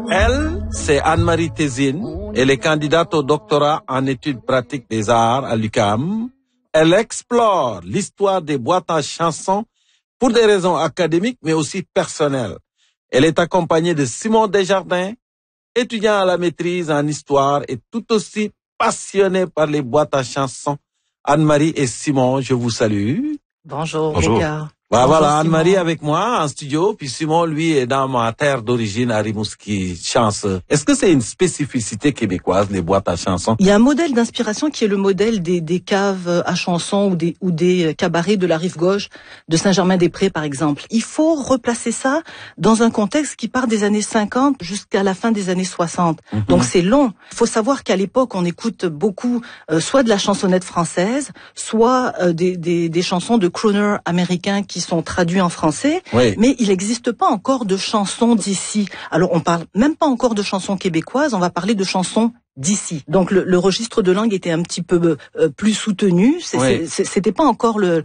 Elle, c'est Anne-Marie Tézine. Elle est candidate au doctorat en études pratiques des arts à l'UQAM. Elle explore l'histoire des boîtes à chansons pour des raisons académiques, mais aussi personnelles. Elle est accompagnée de Simon Desjardins, étudiant à la maîtrise en histoire et tout aussi passionné par les boîtes à chansons. Anne-Marie et Simon, je vous salue. Bonjour. Voilà, Anne-Marie avec moi en studio, puis Simon, lui, est dans ma terre d'origine à Rimouski, Chanceux. Est-ce que c'est une spécificité québécoise, les boîtes à chansons? Il y a un modèle d'inspiration qui est le modèle des caves à chansons ou des cabarets de la rive gauche de Saint-Germain-des-Prés, par exemple. Il faut replacer ça dans un contexte qui part des années 50 jusqu'à la fin des années 60. Donc c'est long. Il faut savoir qu'à l'époque, on écoute beaucoup soit de la chansonnette française, soit des chansons de crooner américains qui sont traduits en français, oui. Mais il n'existe pas encore de chansons d'ici. Alors on parle même pas encore de chansons québécoises, on va parler de chansons d'ici. Donc le registre de langue était un petit peu plus soutenu. C'était pas encore le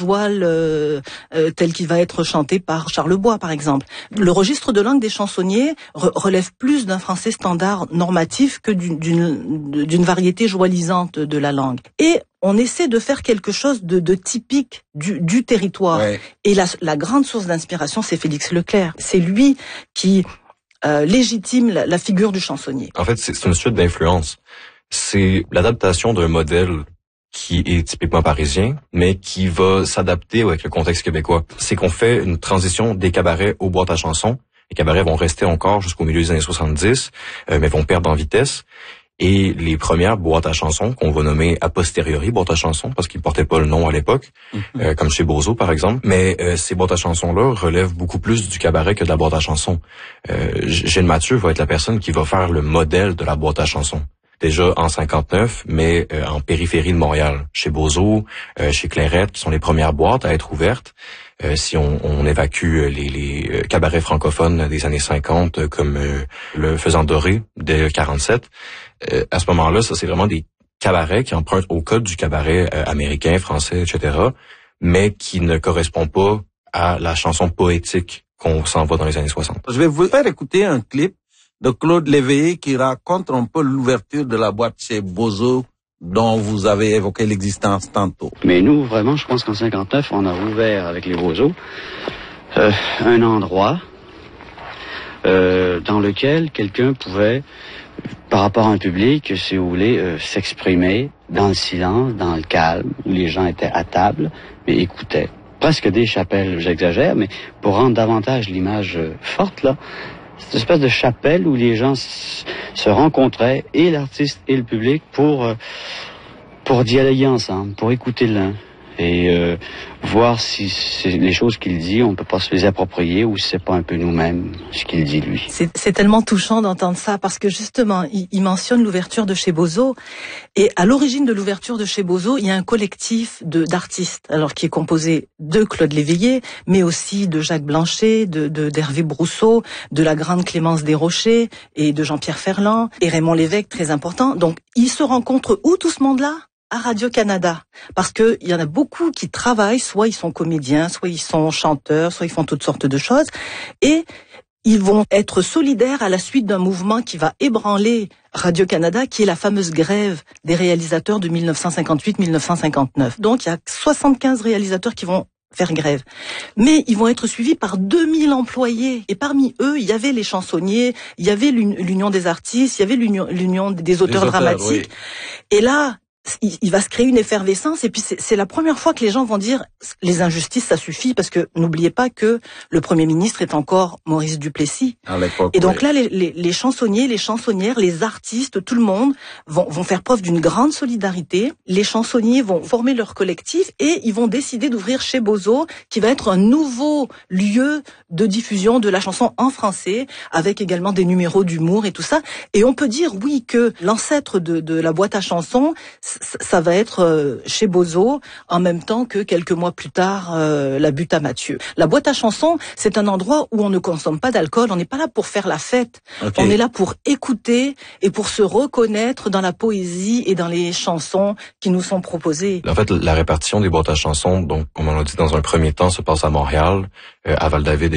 joual tel qu'il va être chanté par Charlebois, par exemple. Le registre de langue des chansonniers relève plus d'un français standard normatif que d'une variété joualisante de la langue. Et on essaie de faire quelque chose de typique du territoire. Ouais. Et la grande source d'inspiration, c'est Félix Leclerc. C'est lui qui légitime la figure du chansonnier. En fait, c'est une suite d'influences. C'est l'adaptation d'un modèle qui est typiquement parisien, mais qui va s'adapter avec le contexte québécois. C'est qu'on fait une transition des cabarets aux boîtes à chansons. Les cabarets vont rester encore jusqu'au milieu des années 70, mais vont perdre en vitesse. Et les premières boîtes à chansons, qu'on va nommer a posteriori boîtes à chansons, parce qu'ils portaient pas le nom à l'époque, comme chez Bozo par exemple, mais ces boîtes à chansons-là relèvent beaucoup plus du cabaret que de la boîte à chansons. Gilles Mathieu va être la personne qui va faire le modèle de la boîte à chansons. Déjà en 59, mais en périphérie de Montréal, chez Bozo, chez Clairette, qui sont les premières boîtes à être ouvertes. Si on évacue les cabarets francophones des années 50, comme le Faisant Doré de 47, à ce moment-là, ça c'est vraiment des cabarets qui empruntent au code du cabaret américain, français, etc., mais qui ne correspond pas à la chanson poétique qu'on s'en va dans les années 60. Je vais vous faire écouter un clip de Claude Léveillé qui raconte un peu l'ouverture de la boîte chez Bozo, dont vous avez évoqué l'existence tantôt. Mais nous, vraiment, je pense qu'en 59, on a ouvert avec les Bozo un endroit dans lequel quelqu'un pouvait, par rapport à un public, si vous voulez, s'exprimer dans le silence, dans le calme, où les gens étaient à table, mais écoutaient. Presque des chapelles, j'exagère, mais pour rendre davantage l'image forte, là, c'est une espèce de chapelle où les gens se rencontraient, et l'artiste et le public, pour dialoguer ensemble, pour écouter l'un, et voir si c'est les choses qu'il dit, on peut pas se les approprier, ou si c'est pas un peu nous-mêmes ce qu'il dit lui. C'est tellement touchant d'entendre ça, parce que justement, il mentionne l'ouverture de chez Bozo, et à l'origine de l'ouverture de chez Bozo, il y a un collectif d'artistes, alors qui est composé de Claude Léveillé, mais aussi de Jacques Blanchet, d'Hervé Brousseau, de la grande Clémence Desrochers, et de Jean-Pierre Ferland, et Raymond Lévesque, très important. Donc, ils se rencontrent où, tout ce monde-là? À Radio-Canada, parce que il y en a beaucoup qui travaillent, soit ils sont comédiens, soit ils sont chanteurs, soit ils font toutes sortes de choses, et ils vont être solidaires à la suite d'un mouvement qui va ébranler Radio-Canada, qui est la fameuse grève des réalisateurs de 1958-1959. Donc il y a 75 réalisateurs qui vont faire grève. Mais ils vont être suivis par 2000 employés. Et parmi eux, il y avait les chansonniers, il y avait l'Union des artistes, il y avait l'Union des auteurs dramatiques. Oui. Et là, il va se créer une effervescence, et puis c'est la première fois que les gens vont dire les injustices, ça suffit, parce que n'oubliez pas que le Premier ministre est encore Maurice Duplessis. À l'époque, et donc là, les chansonniers, les chansonnières, les artistes, tout le monde vont faire preuve d'une grande solidarité. Les chansonniers vont former leur collectif, et ils vont décider d'ouvrir chez Bozo, qui va être un nouveau lieu de diffusion de la chanson en français, avec également des numéros d'humour et tout ça. Et on peut dire, oui, que l'ancêtre de la boîte à chansons, ça va être chez Bozo, en même temps que quelques mois plus tard, la Butte à Mathieu. La boîte à chansons, c'est un endroit où on ne consomme pas d'alcool, on n'est pas là pour faire la fête, okay. On est là pour écouter et pour se reconnaître dans la poésie et dans les chansons qui nous sont proposées. En fait, la répartition des boîtes à chansons, donc, comme on l'a dit dans un premier temps, se passe à Montréal, à Val-David